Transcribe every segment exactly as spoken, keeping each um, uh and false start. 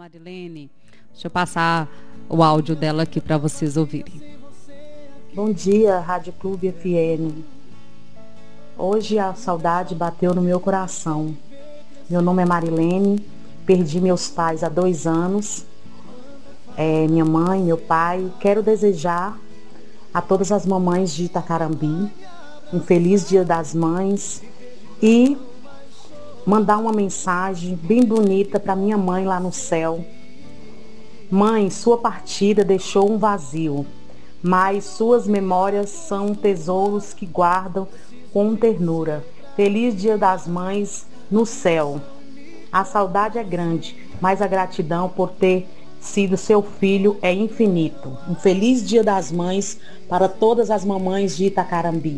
Marilene. Deixa eu passar o áudio dela aqui para vocês ouvirem. Bom dia, Rádio Clube F M. Hoje a saudade bateu no meu coração. Meu nome é Marilene, perdi meus pais há dois anos, é, minha mãe, meu pai. Quero desejar a todas as mamães de Itacarambi um feliz Dia das Mães e mandar uma mensagem bem bonita para minha mãe lá no céu. Mãe, sua partida deixou um vazio, mas suas memórias são tesouros que guardam com ternura. Feliz Dia das Mães no céu. A saudade é grande, mas a gratidão por ter sido seu filho é infinito. Um feliz Dia das Mães para todas as mamães de Itacarambi.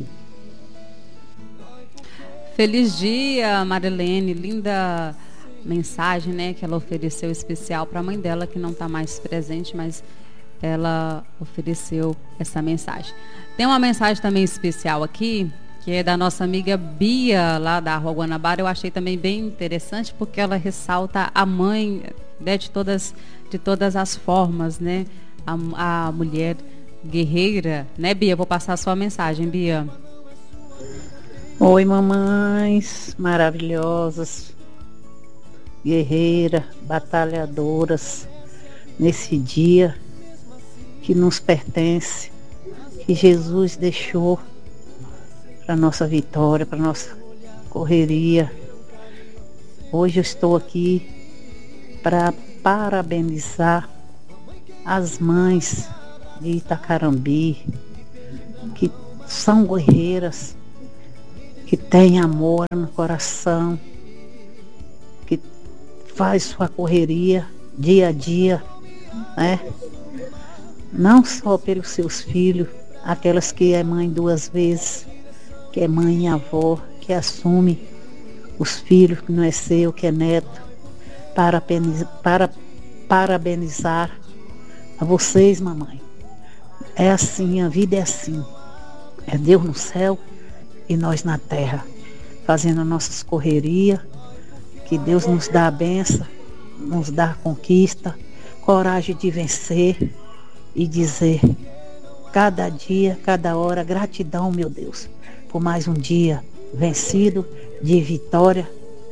Feliz dia, Marilene. Linda mensagem, né, que ela ofereceu especial para a mãe dela, que não está mais presente, mas ela ofereceu essa mensagem. Tem uma mensagem também especial aqui, que é da nossa amiga Bia, lá da Rua Guanabara. Eu achei também bem interessante, porque ela ressalta a mãe, né, de todas, de todas as formas, né, a, a mulher guerreira, né, Bia? Vou passar a sua mensagem, Bia. Oi, mamães maravilhosas, guerreiras, batalhadoras, nesse dia que nos pertence, que Jesus deixou para nossa vitória, para nossa correria. Hoje eu estou aqui para parabenizar as mães de Itacarambi, que são guerreiras, que tem amor no coração, que faz sua correria dia a dia, né? Não só pelos seus filhos, aquelas que é mãe duas vezes, que é mãe e avó, que assume os filhos que não é seu, que é neto, para, para parabenizar a vocês, mamãe. É assim, a vida é assim. É Deus no céu e nós na terra, fazendo nossas correrias, que Deus nos dá a benção, nos dá a conquista, coragem de vencer e dizer, cada dia, cada hora, gratidão, meu Deus, por mais um dia vencido, de vitória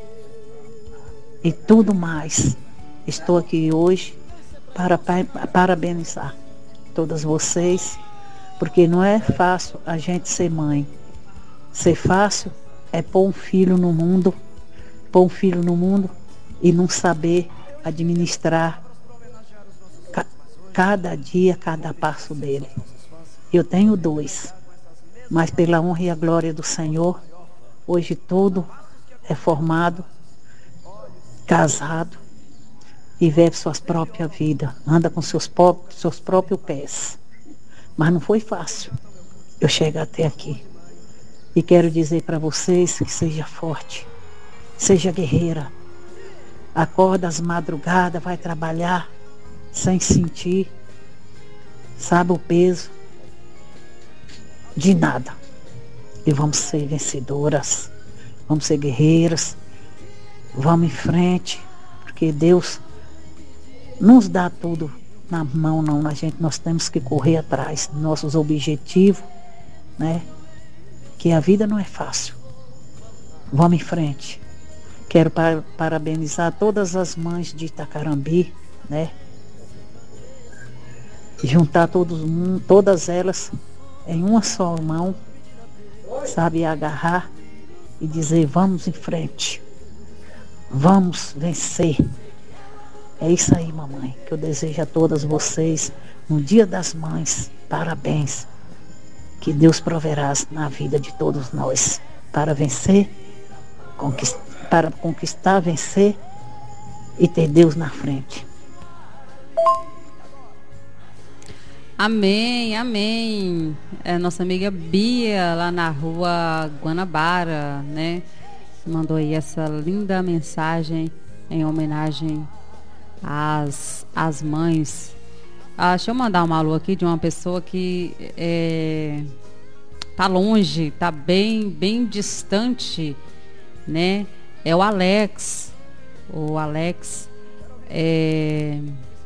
e tudo mais. Estou aqui hoje para parabenizar todas vocês, porque não é fácil a gente ser mãe. Ser fácil é pôr um filho no mundo, pôr um filho no mundo e não saber administrar ca- cada dia, cada passo dele. Eu tenho dois, mas pela honra e a glória do Senhor, hoje tudo é formado, casado e vive suas próprias vidas, anda com seus, pró- seus próprios pés. Mas não foi fácil eu chegar até aqui. E quero dizer para vocês que seja forte, seja guerreira. Acorda às madrugadas, vai trabalhar sem sentir, sabe, o peso de nada. E vamos ser vencedoras, vamos ser guerreiras, vamos em frente, porque Deus nos dá tudo na mão, não. A gente, nós temos que correr atrás dos nossos objetivos, né? Que a vida não é fácil. Vamos em frente. Quero par- parabenizar todas as mães de Itacarambi, né? Juntar todos, todas elas em uma só mão, sabe, agarrar e dizer, vamos em frente. Vamos vencer. É isso aí, mamãe, que eu desejo a todas vocês no Dia das Mães. Parabéns. Que Deus proverá na vida de todos nós para vencer, conquist, para conquistar, vencer e ter Deus na frente. Amém, amém. É nossa amiga Bia, lá na Rua Guanabara, né? Mandou aí essa linda mensagem em homenagem às, às mães. Ah, deixa eu mandar um alô aqui de uma pessoa que é, tá longe, tá bem, bem distante, né? É o Alex. O Alex É,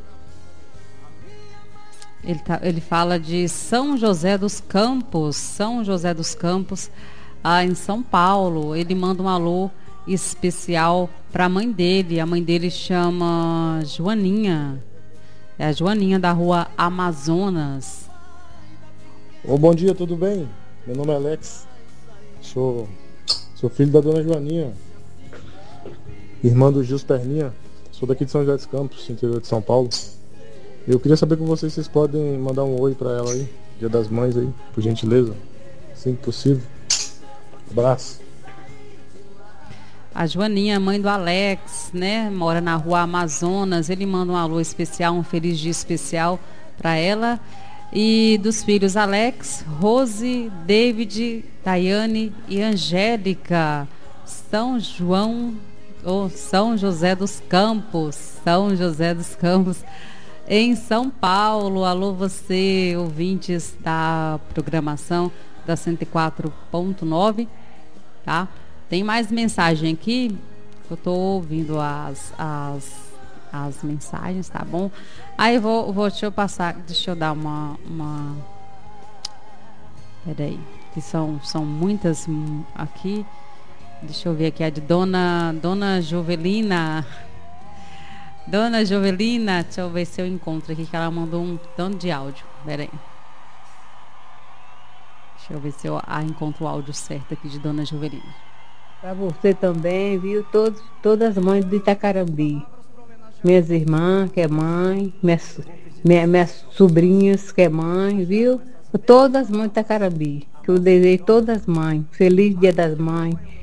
ele, tá, ele fala de São José dos Campos, São José dos Campos, ah, em São Paulo. Ele manda um alô especial para a mãe dele. A mãe dele chama Joaninha. É a Joaninha da rua Amazonas. Ô, bom dia, tudo bem? Meu nome é Alex. Sou, sou filho da dona Joaninha, irmã do Gils Perninha. Sou daqui de São José dos Campos, interior de São Paulo. Eu queria saber com vocês se vocês podem mandar um oi pra ela aí, Dia das Mães aí, por gentileza, assim que possível. Abraço. A Joaninha, mãe do Alex, né? Mora na rua Amazonas. Ele manda um alô especial, um feliz dia especial para ela. E dos filhos Alex, Rose, David, Daiane e Angélica. São João, ou São José dos Campos. São José dos Campos, em São Paulo. Alô você, ouvintes da programação da cento e quatro ponto nove, tá? Tem mais mensagem aqui. Eu tô ouvindo as, as, as mensagens, tá bom? Aí eu vou, vou, deixa eu passar, deixa eu dar uma, uma... Peraí, que são, são muitas aqui. Deixa eu ver aqui, a de Dona, Dona Jovelina. Dona Jovelina, deixa eu ver se eu encontro aqui, que ela mandou um tanto de áudio. Peraí. Deixa eu ver se eu ah, encontro o áudio certo aqui de Dona Jovelina. Para você também, viu? Todos, todas as mães de Itacarambi. Minhas irmãs, que é mãe, minhas, minha, minhas sobrinhas, que é mãe, viu? Todas as mães de Itacarambi. Que eu desejo todas as mães. Feliz Dia das Mães.